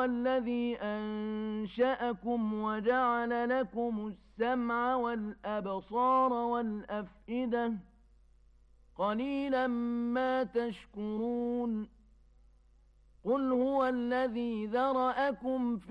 هو الذي أنشأكم وجعل لكم السمع والأبصار والأفئدة قليلا ما تشكرون قل هو الذي ذرأكم في